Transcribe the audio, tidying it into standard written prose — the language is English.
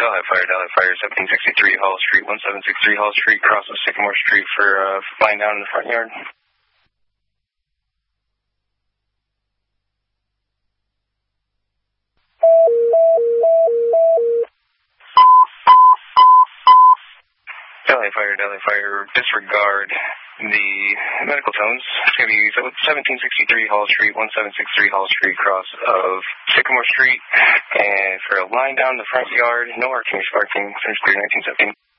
Delhi Fire, 1763 Hall Street, 1763 Hall Street, cross of Sycamore Street for lying down in the front yard. Delhi Fire, disregard the medical tones. It's going to be 1763 Hall Street, 1763 Hall Street, cross of Sycamore Street, and for lying down in the front yard, no arcing or sparking, finished clear 1917.